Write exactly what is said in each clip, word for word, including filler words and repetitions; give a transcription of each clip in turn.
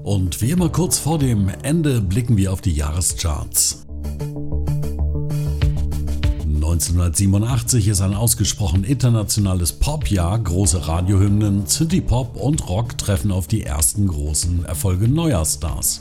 Und wie immer kurz vor dem Ende blicken wir auf die Jahrescharts. neunzehnhundertsiebenundachtzig ist ein ausgesprochen internationales Popjahr. Große Radiohymnen, Synthie-Pop und Rock treffen auf die ersten großen Erfolge neuer Stars.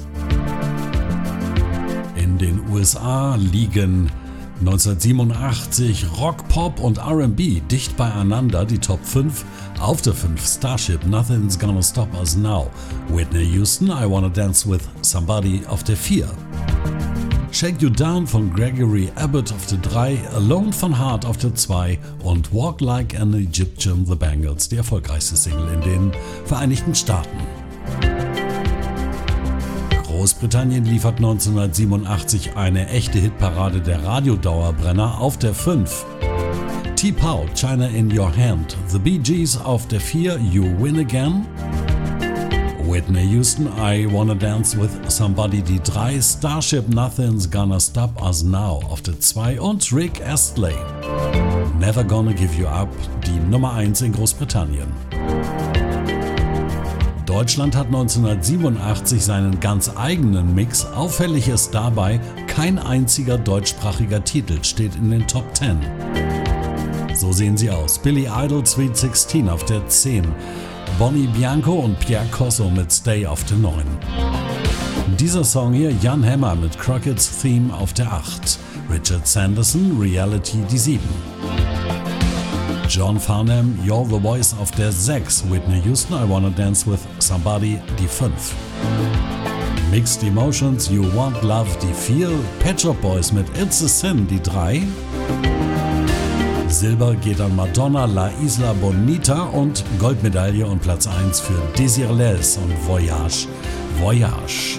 In den U S A liegen neunzehnhundertsiebenundachtzig Rock, Pop und R and B dicht beieinander. Die Top fünf: auf der fünf Starship, Nothing's Gonna Stop Us Now, Whitney Houston, I Wanna Dance With Somebody auf der vier, Shake You Down von Gregory Abbott auf der drei, Alone von Heart auf der zwei und Walk Like an Egyptian, The Bangles, die erfolgreichste Single in den Vereinigten Staaten. Großbritannien liefert neunzehnhundertsiebenundachtzig eine echte Hitparade der Radiodauerbrenner auf der fünf. T-Pow, China in Your Hand, The Bee Gees auf der vier, You Win Again. Whitney Houston, I Wanna Dance With Somebody die drei, Starship, Nothing's Gonna Stop Us Now auf der zwei und Rick Astley, Never Gonna Give You Up, die Nummer eins in Großbritannien. Deutschland hat neunzehnhundertsiebenundachtzig seinen ganz eigenen Mix. Auffällig ist dabei, kein einziger deutschsprachiger Titel steht in den Top zehn. So sehen sie aus: Billy Idol, Sweet sixteen auf der zehn, Bonnie Bianco und Pierre Corso mit Stay auf der neun. Dieser Song hier, Jan Hammer mit Crockett's Theme auf der acht, Richard Sanderson, Reality die sieben. John Farnham, You're the Voice auf der sechs, Whitney Houston, I Wanna Dance With Somebody die fünf. Mixed Emotions, You Want Love die vier, Pet Shop Boys mit It's a Sin die drei. Silber geht an Madonna, La Isla Bonita und Goldmedaille und Platz eins für Désirless und Voyage, Voyage.